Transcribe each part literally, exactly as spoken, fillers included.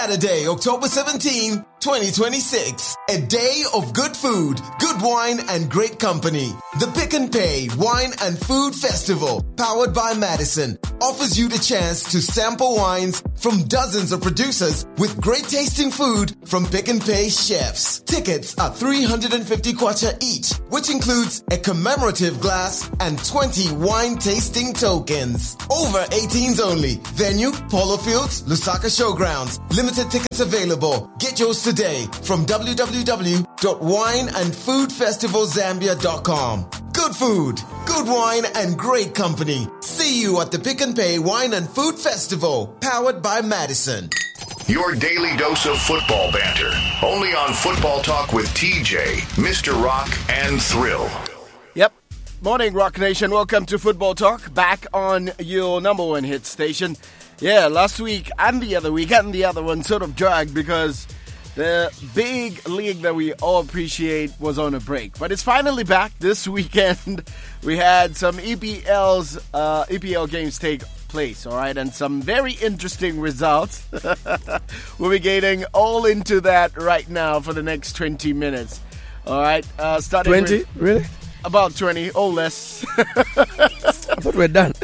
Saturday, October seventeenth, twenty twenty-six. A day of good food, good wine, and great company. The Pick and Pay Wine and Food Festival, powered by Madison, offers you the chance to sample wines from dozens of producers with great tasting food from Pick and Pay chefs. Tickets are three hundred fifty kwacha each, which includes a commemorative glass and twenty wine tasting tokens. Over eighteens only. Venue, Polo Fields, Lusaka Showgrounds. Limited tickets available. Get yours today from w w w dot wine and food festival zambia dot com. Good food, good wine, and great company. See you at the Pick and Pay Wine and Food Festival, powered by Madison. Your daily dose of football banter. Only on Football Talk with T J, Mister Rock, and Thrill. Yep. Morning, Rock Nation. Welcome to Football Talk, back on your number one hit station. Yeah, last week and the other week and the other one sort of dragged because the big league that we all appreciate was on a break. But it's finally back this weekend. We had some E P L's, uh, E P L games take place, all right, and some very interesting results. We'll be getting all into that right now for the next twenty minutes. All right, uh, starting twenty? with Really? about twenty or less. I thought we're done.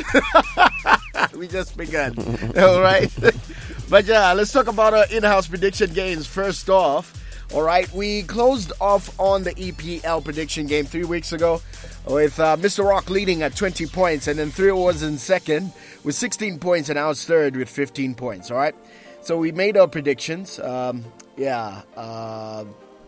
We just begun. All right. But yeah, let's talk about our in-house prediction games first off. All right, we closed off on the E P L prediction game three weeks ago with uh, Mister Rock leading at twenty points, and then Thrill was in second with sixteen points, and I was third with fifteen points. All right, so we made our predictions. Um, yeah, uh,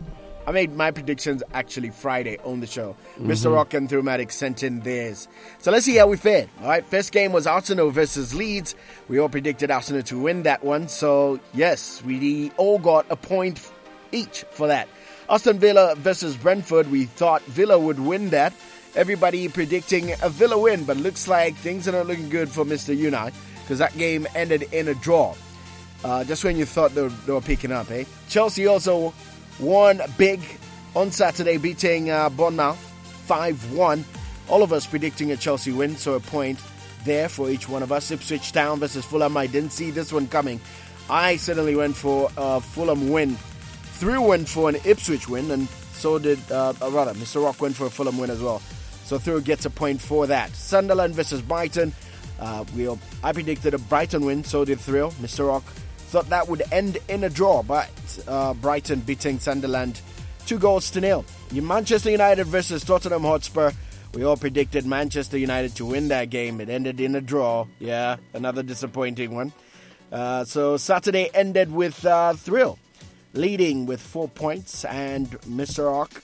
I made my predictions actually Friday on the show. Mm-hmm. Mister Rock and Thrillmatic sent in theirs. So let's see how we fared. All right, first game was Arsenal versus Leeds. We all predicted Arsenal to win that one. So yes, we all got a point each for that. Aston Villa versus Brentford. We thought Villa would win that. Everybody predicting a Villa win, but looks like things are not looking good for Mister Unai because that game ended in a draw. Uh, just when you thought they were, they were picking up, eh? Chelsea also won big on Saturday, beating uh, Bournemouth five one. All of us predicting a Chelsea win, so a point there for each one of us. Ipswich Town versus Fulham. I didn't see this one coming. I certainly went for a Fulham win. Thrill went for an Ipswich win, and so did, uh, rather, Mister Rock went for a Fulham win as well. So Thrill gets a point for that. Sunderland versus Brighton. Uh, we all, I predicted a Brighton win, so did Thrill. Mister Rock thought that would end in a draw, but uh, Brighton beating Sunderland two goals to nil. Manchester United versus Tottenham Hotspur. We all predicted Manchester United to win that game. It ended in a draw. Yeah, another disappointing one. Uh, so Saturday ended with uh, Thrill leading with four points, and Mister Rock,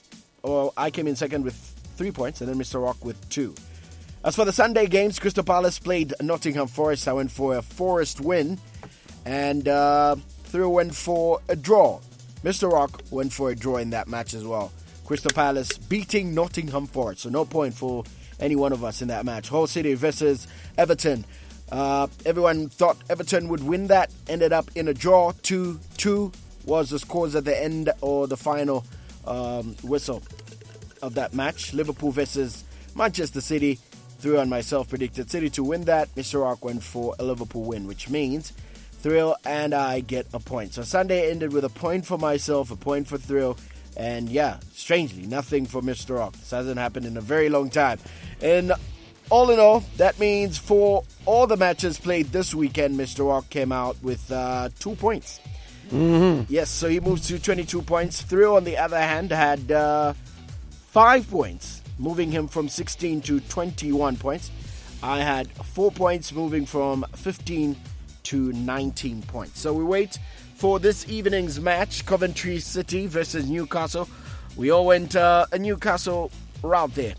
or I came in second with three points, and then Mister Rock with two. As for the Sunday games, Crystal Palace played Nottingham Forest. I went for a Forest win, and uh, Thrill went for a draw. Mister Rock went for a draw in that match as well. Crystal Palace beating Nottingham Forest, so no point for any one of us in that match. Hull City versus Everton. Uh, everyone thought Everton would win that. Ended up in a draw. two two was the scores at the end or the final um, whistle of that match. Liverpool versus Manchester City. Thrill and myself predicted City to win that. Mister Rock went for a Liverpool win, which means Thrill and I get a point. So Sunday ended with a point for myself, a point for Thrill, and yeah, strangely, nothing for Mister Rock. This hasn't happened in a very long time. And all in all, that means for all the matches played this weekend, Mister Rock came out with uh, two points. Mm-hmm. Yes, so he moves to twenty-two points. Thrill, on the other hand, had uh, five points, moving him from sixteen to twenty-one points. I had four points, moving from fifteen to nineteen points. So we wait for this evening's match, Coventry City versus Newcastle. We all went uh, a Newcastle route there,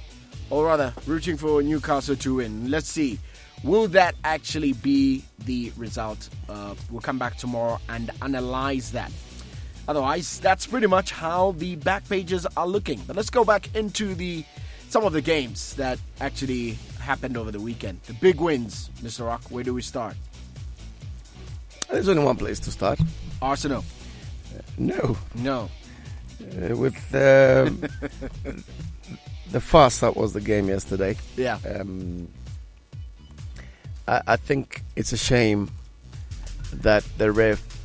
or rather, rooting for Newcastle to win. Let's see. Will that actually be the result? Uh, we'll come back tomorrow and analyze that. Otherwise, that's pretty much how the back pages are looking. But let's go back into the some of the games that actually happened over the weekend. The big wins, Mister Rock. Where do we start? There's only one place to start. Arsenal. Uh, no. No. Uh, with uh, the fuss that was the game yesterday. Yeah. Um, I, I think it's a shame that the ref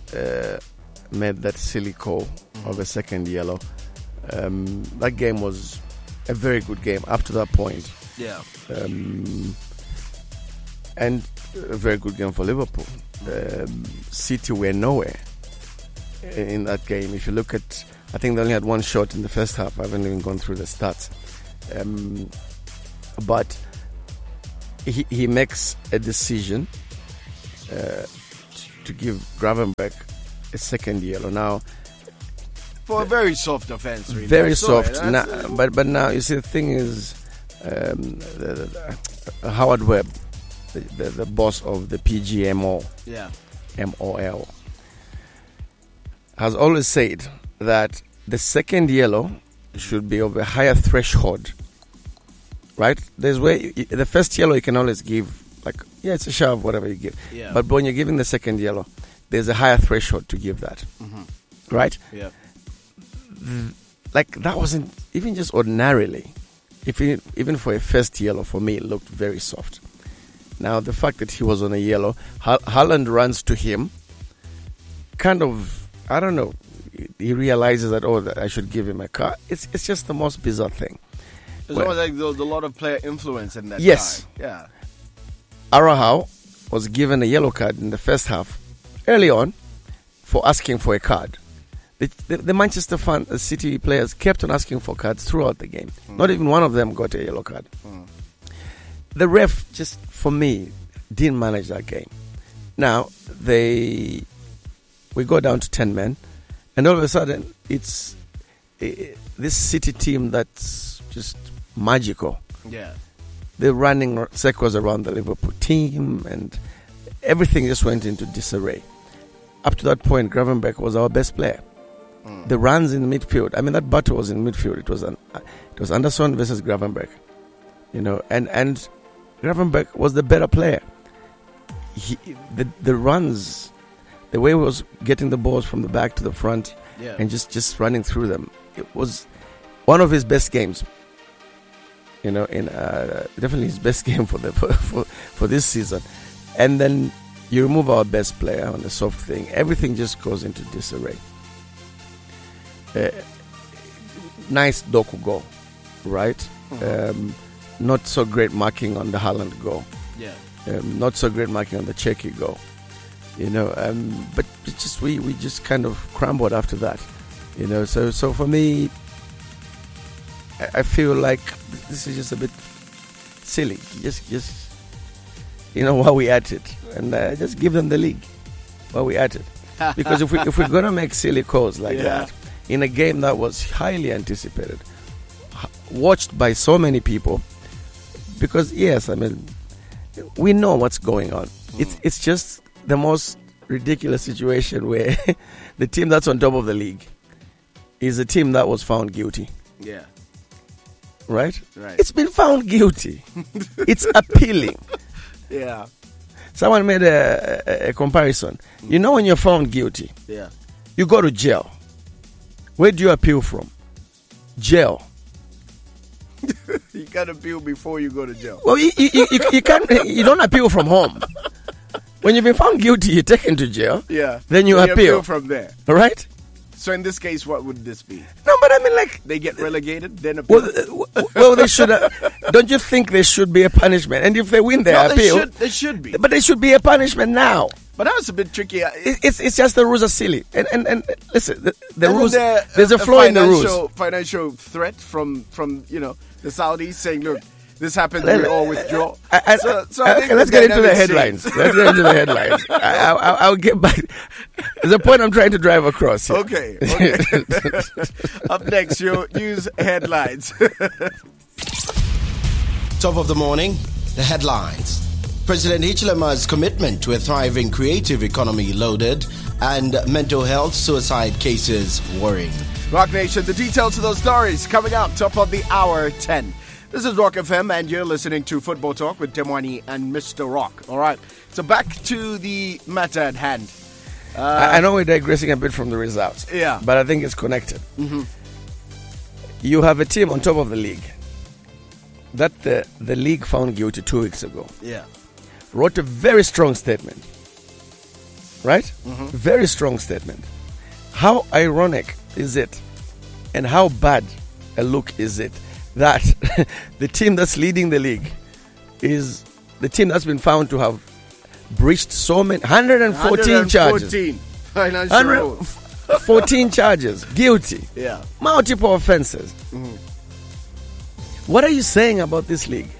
uh, made that silly call mm-hmm. of a second yellow. Um, that game was a very good game up to that point. Yeah. Um, and a very good game for Liverpool. Um, City were nowhere in that game. If you look at, I think they only had one shot in the first half. I haven't even gone through the stats. Um, but he, he makes a decision uh, to give Gravenberch a second yellow. Now, for a very soft offence, really. Very soft. Now, but but now you see the thing is, um, the, the, the Howard Webb, the, the the boss of the P G M O, yeah, M O L, has always said that the second yellow should be of a higher threshold. Right? There's where you, the first yellow you can always give, like yeah, it's a shove, whatever you give. Yeah. But when you're giving the second yellow, there's a higher threshold to give that. Mm-hmm. Right? Yeah. Like that wasn't even just ordinarily, if it, even for a first yellow for me, it looked very soft. Now the fact that he was on a yellow, Haaland runs to him, kind of, I don't know, he realizes that oh, that I should give him a card. It's it's just the most bizarre thing. It's almost like there was a lot of player influence in that. Yes, card. Yeah. Araujo was given a yellow card in the first half, early on, for asking for a card. The, the, the Manchester fan, the City players kept on asking for cards throughout the game. Mm. Not even one of them got a yellow card. Mm. The ref, just for me, didn't manage that game. Now, they we go down to ten men, and all of a sudden, it's uh, this City team that's just magical. Yeah. They're running circles around the Liverpool team, and everything just went into disarray. Up to that point, Gravenberch was our best player. Mm. The runs in the midfield. I mean, that battle was in midfield. It was an, it was Anderson versus Gravenberch, you know, and and Gravenberch was the better player. He, the the runs, the way he was getting the balls from the back to the front, yeah. and just, just running through them, it was one of his best games. You know, in uh, definitely his best game for the for, for for this season, and then you remove our best player on the soft thing, everything just goes into disarray. Uh, nice Doku goal, right? Mm-hmm. Um, not so great marking on the Haaland goal. Yeah. Um, not so great marking on the Czechia goal. You know, um, but it just we, we just kind of crumbled after that. You know, so so for me, I, I feel like this is just a bit silly. Just just you know, while we at it, and uh, just give them the league while we at it. Because if we if we're gonna make silly calls like yeah. that in a game that was highly anticipated, watched by so many people, because yes, I mean, we know what's going on. Mm. It's it's just the most ridiculous situation where the team that's on top of the league is a team that was found guilty. Yeah. Right? Right. It's been found guilty. It's appealing. Yeah. Someone made a, a, a comparison. Mm. You know, when you're found guilty, yeah, you go to jail. Where do you appeal from? Jail. You can't appeal before you go to jail. Well, you, you, you, you can't. You don't appeal from home. When you've been found guilty, you're taken to jail. Yeah. Then you, then appeal. you appeal from there. All right. So in this case, what would this be? No, but I mean, like they get relegated, then appeal. Well, uh, well they should. Uh, don't you think there should be a punishment? And if they win their no, appeal, they should, they should be. But there should be a punishment now. But that was a bit tricky. It, it's it's just the rules are silly. And and, and listen, the, the and rules. There, there's a, a flaw in the rules. Financial threat from from you know the Saudis saying, look, this happens, we all withdraw. I, I, so, so I okay, let's get into the headlines. Let's get into the headlines. I, I, I'll get back. There's a point I'm trying to drive across here. Okay. okay. Up next, your news headlines. Top of the morning, the headlines. President Hichilema's commitment to a thriving creative economy loaded, and mental health suicide cases worrying. Rock Nation, the details of those stories coming up top of the hour ten. This is Rock F M, and you're listening to Football Talk with Temwani and Mister Rock. All right, so back to the matter at hand. Uh, I, I know we're digressing a bit from the results. Yeah. But I think it's connected. Mm-hmm. You have a team on top of the league that the, the league found guilty two weeks ago. Yeah. Wrote a very strong statement. right? Mm-hmm. Very strong statement. How ironic is it, and how bad a look is it that the team that's leading the league is the team that's been found to have breached so many one hundred fourteen charges. Financial one hundred fourteen charges, guilty. Yeah. Multiple offenses. Mm-hmm. What are you saying about this league?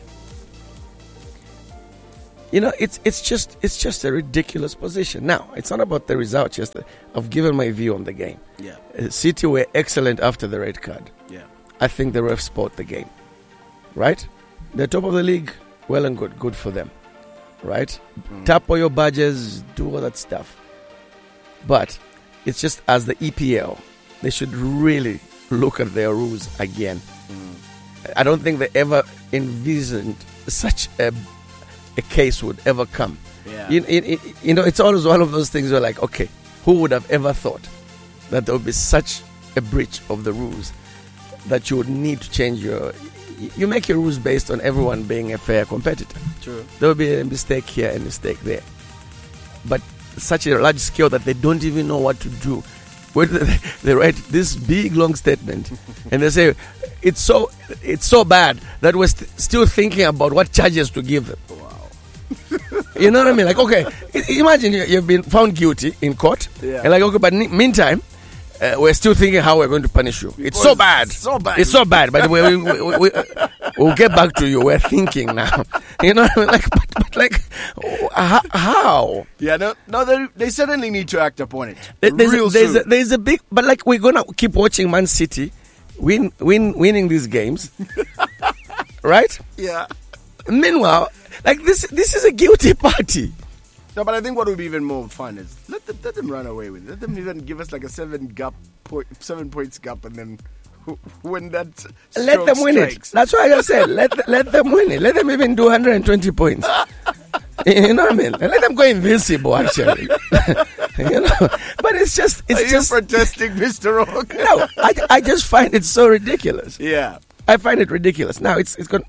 You know, it's it's just it's just a ridiculous position. Now, it's not about the result. Just that I've given my view on the game. Yeah. Uh, City were excellent after the red card. Yeah. I think the refs spoiled the game. Right? They're top of the league. Well and good. Good for them. Right? Mm. Tap all your badges. Do all that stuff. But it's just as the E P L, they should really look at their rules again. Mm. I don't think they ever envisioned such a a case would ever come. Yeah. You, you, you know, it's always one of those things where like, okay, who would have ever thought that there would be such a breach of the rules that you would need to change your... You make your rules based on everyone being a fair competitor. True. There will be a mistake here and a mistake there. But such a large scale that they don't even know what to do. When they, they write this big long statement and they say it's so it's so bad that we're st- still thinking about what charges to give them. You know what I mean? Like, okay, imagine you've been found guilty in court. Yeah. And like, okay, but in meantime, uh, we're still thinking how we're going to punish you. It's so bad. So bad. It's so bad. But we, we, we, we, we'll get back to you. We're thinking now. You know what I mean? Like, but, but like, how? Yeah, no, no, they, they certainly need to act upon it. There's, Real a, there's, soon. a, there's a big, but like, we're going to keep watching Man City win, win, winning these games. Right? Yeah. Meanwhile, like this, this is a guilty party. No, but I think what would be even more fun is let them, let them run away with it. Let them even give us like a seven gap, point, seven points gap, and then when that let them win strikes. it. That's why I just said let let them win it. Let them even do one hundred twenty points. You know what I mean? Let them go invincible. Actually, you know. But it's just it's Are you just protesting, Mister Rock. No, I, I just find it so ridiculous. Yeah, I find it ridiculous. Now it's it's got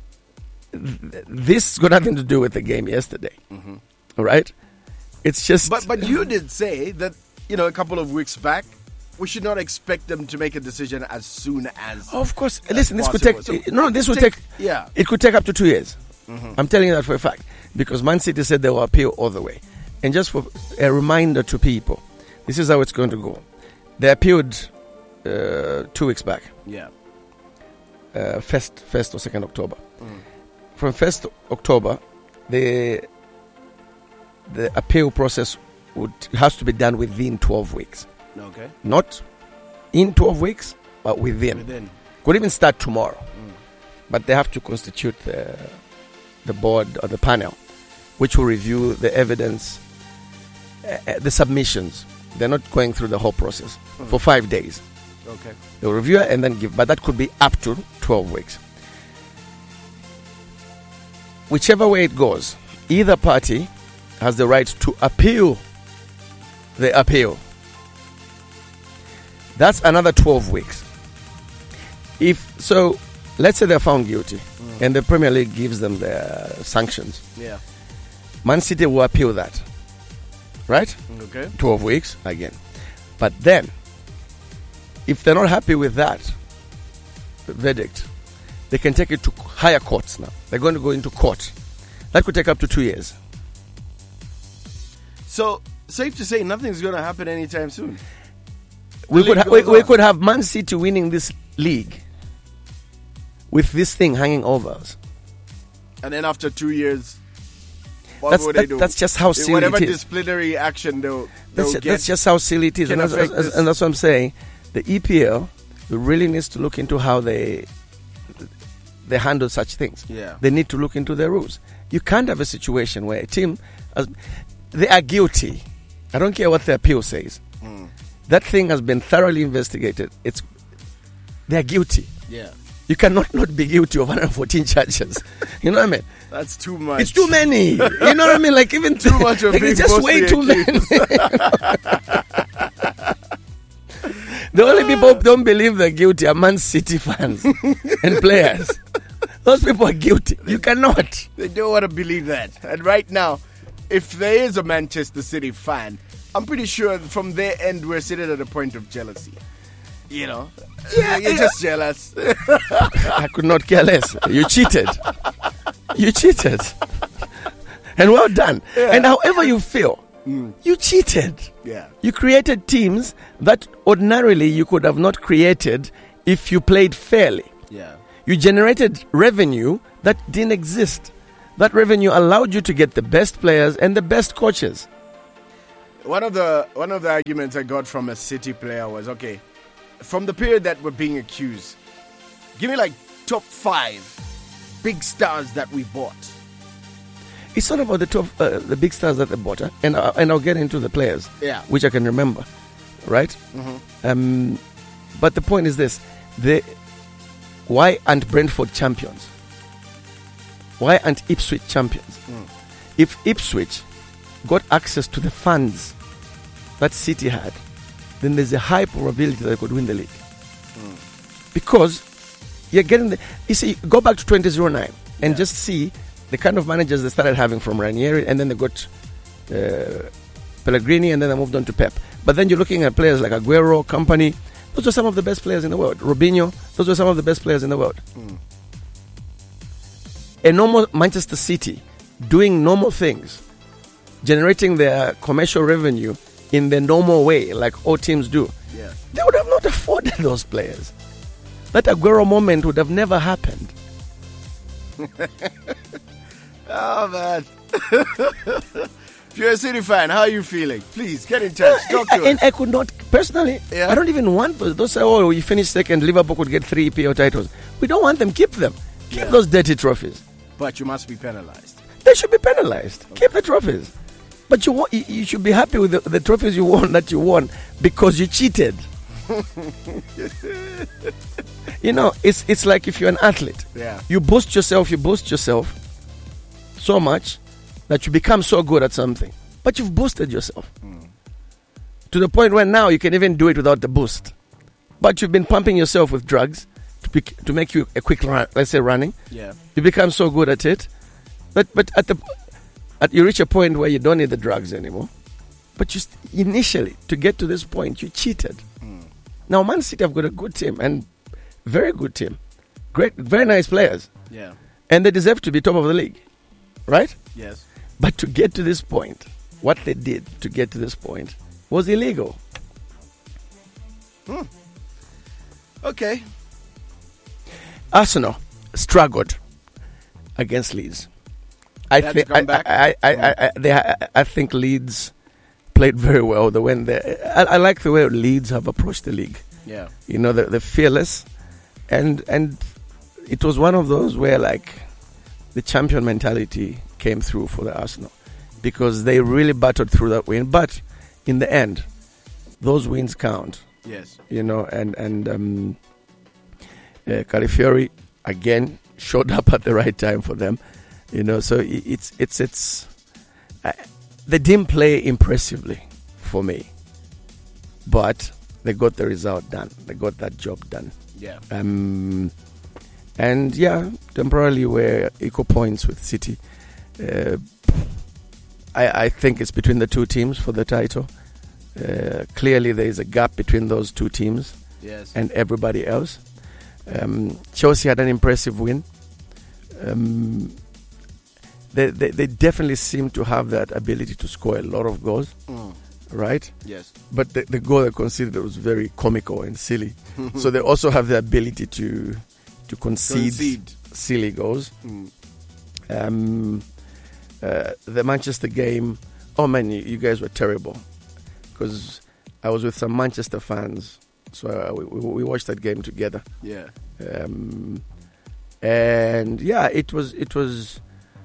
this got nothing to do with the game yesterday. Mm-hmm. Right? It's just. But but you did say that, you know, a couple of weeks back, we should not expect them to make a decision as soon as. Oh, of course. as Listen, this possible. could take. So no, this would take, take. Yeah. It could take up to two years. Mm-hmm. I'm telling you that for a fact. Because Man City said they will appeal all the way. And just for a reminder to people, this is how it's going to go. They appealed uh, two weeks back. Yeah. Uh, first, first or second October. Mm. From first October, the the appeal process would has to be done within twelve weeks. Okay. Not in twelve weeks, but within. Within. Could even start tomorrow. Mm. But they have to constitute the, the board or the panel, which will review the evidence, uh, the submissions. They're not going through the whole process mm. for five days. Okay. They'll review it and then give, but that could be up to twelve weeks. Whichever way it goes, either party has the right to appeal the appeal. That's another twelve weeks. If so, let's say they're found guilty mm. and the Premier League gives them their sanctions. Yeah. Man City will appeal that. Right? Okay. twelve weeks again. But then, if they're not happy with that verdict, they can take it to higher courts now. They're going to go into court. That could take up to two years. So, safe to say nothing's going to happen anytime soon. We could, ha- we, we could have Man City winning this league with this thing hanging over us. And then after two years, what that's, would that, they do? That's just how silly Whatever it is. disciplinary action they'll, they'll that's, get. That's just how silly it is. And that's, and that's what I'm saying. The E P L really needs to look into how they they handle such things. Yeah. They need to look into their rules. You can't have a situation where a team, has, they are guilty. I don't care what the appeal says. Mm. That thing has been thoroughly investigated. It's they are guilty. Yeah. You cannot not be guilty of one hundred fourteen charges. You know what I mean? That's too much. It's too many. You know what I mean? Like even too much of like it's just way too many. The only people who don't believe they're guilty are Man City fans and players. Those people are guilty. You cannot. They don't want to believe that. And right now, if there is a Manchester City fan, I'm pretty sure from their end we're sitting at a point of jealousy. You know, Yeah, you're yeah. just jealous. I could not care less. You cheated. You cheated. And well done. Yeah. And however you feel, you cheated. Yeah. You created teams that ordinarily you could have not created if you played fairly. Yeah. You generated revenue that didn't exist. That revenue allowed you to get the best players and the best coaches. One of the one of the arguments I got from a City player was, okay, from the period that we're being accused, give me like top five big stars that we bought. It's not about the top, uh, the big stars that they bought, huh? and uh, and I'll get into the players, Yeah. which I can remember, right? Um, but the point is this: the why aren't Brentford champions? Why aren't Ipswich champions? If Ipswich got access to the funds that City had, then there's a high probability that they could win the league. Because you're getting the. You see, go back to twenty oh nine and just see the kind of managers they started having from Ranieri, and then they got uh, Pellegrini, and then they moved on to Pep. But then you're looking at players like Aguero, Company. Those are some of the best players in the world. Robinho, those are some of the best players in the world. A normal Manchester City doing normal things, generating their commercial revenue in the normal way, like all teams do. Yeah. They would have not afforded those players. That Aguero moment would have never happened. Oh, man. If you're a City fan, how are you feeling? Please, get in touch. Talk to And us. I could not, personally, Yeah. I don't even want those. Those say, oh, you finished second, Liverpool could get three E P L titles. We don't want them. Keep them. Keep Yeah. those dirty trophies. But you must be penalized. They should be penalized. Keep the trophies. But you want, you- you should be happy with the, the trophies you won that you won because you cheated. You know, it's it's like if you're an athlete. Yeah. You boost yourself, you boost yourself so much that you become so good at something. But you've boosted yourself. To the point where now you can even do it without the boost. But you've been pumping yourself with drugs to, be, to make you a quick run, let's say running. Yeah. You become so good at it. But but at the at you reach a point where you don't need the drugs anymore. But you st- initially, to get to this point, you cheated. Now Man City have got a good team and very good team. Great, very nice players. Yeah. And they deserve to be top of the league. Right? Yes. But to get to this point, what they did to get to this point was illegal. Okay. Arsenal struggled against Leeds. I They had to think come I, back? I, I, I, I, they, I, I think Leeds played very well. The when they, I, I like the way Leeds have approached the league. Yeah. You know, they're, they're fearless, and and it was one of those where like the champion mentality came through for the Arsenal because they really battled through that win. But in the end, those wins count. Yes. You know, and and um, uh, Calafiori again showed up at the right time for them. You know, so i- it's it's it's uh, they didn't play impressively for me, but they got the result done. They got that job done. Yeah. Um, and yeah, temporarily we're equal points with City. Uh, I, I think it's between the two teams for the title. Uh, clearly, there is a gap between those two teams Yes. and everybody else. Um, Chelsea had an impressive win. Um, they, they they definitely seem to have that ability to score a lot of goals, Mm. right? Yes. But the, the goal they conceded was very comical and silly. So they also have the ability to to concede, Concede. silly goals. Mm. Um, uh, the Manchester game, oh man, you, you guys were terrible. Because I was with some Manchester fans, so uh, we, we we watched that game together. Yeah. Um, and yeah, it was it was.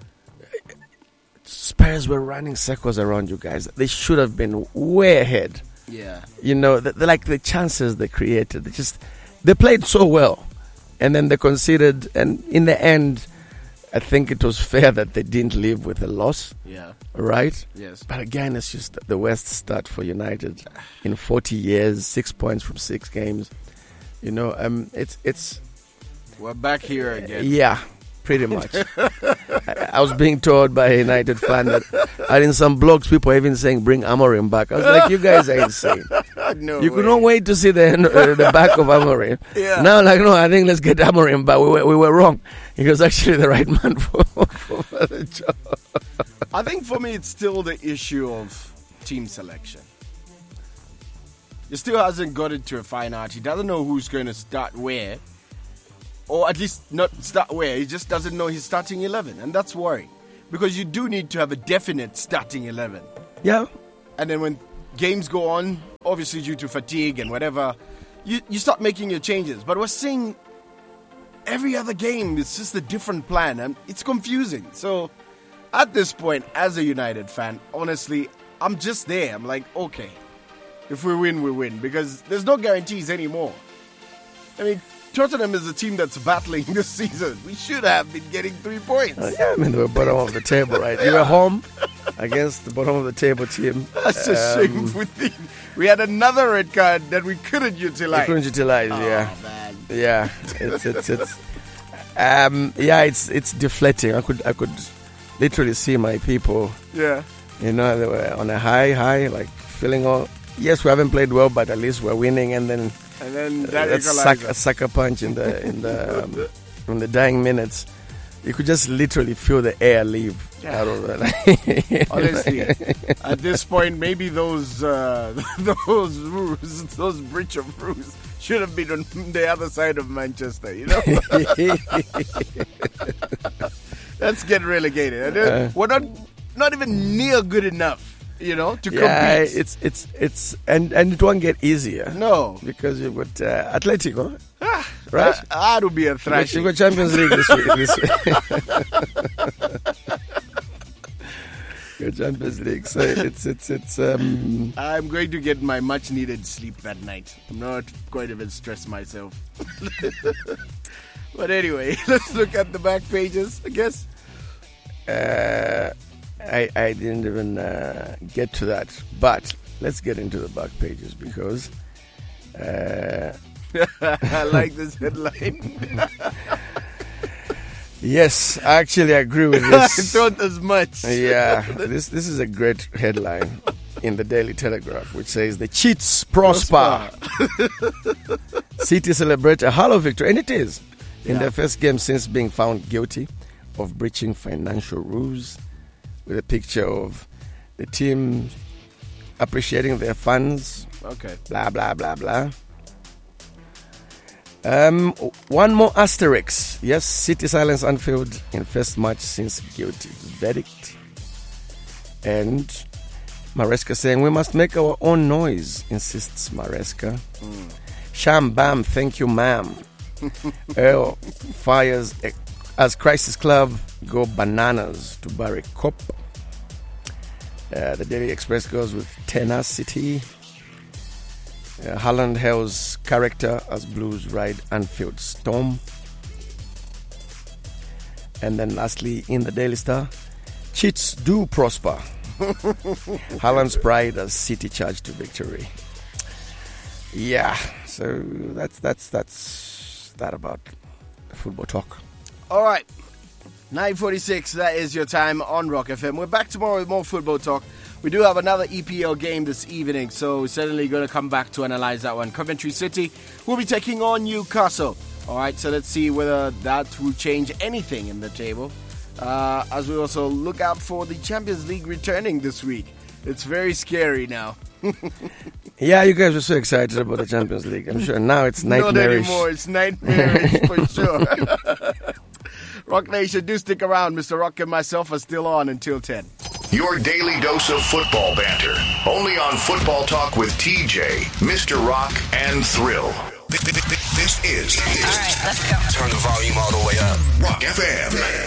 Spurs were running circles around you guys. They should have been way ahead. Yeah. You know, the, the, like the chances they created, they just they played so well, and then they conceded. And in the end, I think it was fair that they didn't leave with a loss, Yeah. right? Yes. But again, it's just the worst start for United in forty years, six points from six games. You know, um, it's it's We're back here again. yeah, Pretty much. I, I was being told by a United fan that, and in some blogs, people are even saying, bring Amorim back. I was like, you guys are insane. No you way. could not wait to see the end, uh, the back of Amorim. Yeah. Now, like, no, I think let's get Amorim back. We were, we were wrong. He was actually the right man for, for the job. I think for me, it's still the issue of team selection. He still hasn't got it to a fine art. He doesn't know who's going to start where. Or at least not start where. He just doesn't know his starting eleven. And that's worrying. Because you do need to have a definite starting eleven. Yeah. And then when games go on, obviously due to fatigue and whatever, you, you start making your changes. But we're seeing every other game, it's just a different plan. And it's confusing. So at this point, as a United fan, honestly, I'm just there. I'm like, okay, if we win, we win. Because there's no guarantees anymore. I mean, Tottenham is a team that's battling this season. We should have been getting three points. Uh, yeah, I mean, they were bottom of the table, right? You were home against the bottom of the table team. That's a Um, shameful thing. We had another red card that we couldn't utilize. You couldn't utilize, Oh, yeah. man. Yeah, it's it's it's um yeah, it's it's deflating. I could I could literally see my people, Yeah. you know, they were on a high high, like feeling all. Yes, we haven't played well, but at least we're winning. And then And then uh, that that suck, equalizer. a sucker punch in the in the um, in the dying minutes. You could just literally feel the air leave Yeah. out of it. Honestly, at this point, maybe those uh, those roofs, those bridge of roofs, should have been on the other side of Manchester. You know, let's get relegated. And, uh, Uh. we're not not even near good enough. You know, to Yeah, compete. it's it's it's and and it won't get easier. No, Because you've got uh, Atletico, ah, right? That, that would be a You've thrashing. got Champions League this week. This week. Good Champions League. So it's it's it's um I'm going to get my much needed sleep that night. I'm not going to even stress myself. But anyway, let's look at the back pages, I guess. uh I I didn't even uh, get to that. But let's get into the back pages because uh I like this headline. yes, I actually agree with I this. thought as much. Yeah, this this is a great headline in the Daily Telegraph, which says the cheats prosper. City celebrate a hollow victory, and it is in Yeah. their first game since being found guilty of breaching financial rules, with a picture of the team appreciating their fans. Okay. Blah blah blah blah. Um, one more asterisk. Yes, City silence Anfield in first match since guilty verdict. And Maresca saying we must make our own noise, insists Maresca. Mm. Sham bam, thank you, ma'am. Earl fires a, as Crisis Club go bananas to Barry Cop. Uh, the Daily Express goes with tenacity. Uh, Haaland hails character as Blues ride Anfield storm. And then lastly, in the Daily Star, cheats do prosper. Haaland's pride as City charge to victory. Yeah, so that's that's that's that about football talk. All right. nine forty-six, that is your time on Rock F M. We're back tomorrow with more football talk. We do have another E P L game this evening, so we're certainly going to come back to analyze that one. Coventry City will be taking on Newcastle. All right, so let's see whether that will change anything in the table. Uh, as we also look out for the Champions League returning this week. It's very scary now. Yeah, you guys were so excited about the Champions League. I'm sure now it's Not nightmarish. anymore. It's nightmarish for sure. Rock Nation, do stick around. Mister Rock and myself are still on until ten. Your daily dose of football banter. Only on Football Talk with T J, Mister Rock, and Thrill. This is. All right, let's go. Turn the volume all the way up. Rock F M.